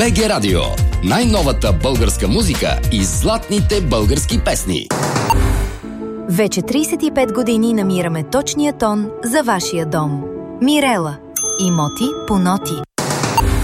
БГ Радио. Най-новата българска музика и златните български песни. Вече 35 години намираме точния тон за вашия дом. Мирела. Имоти по ноти.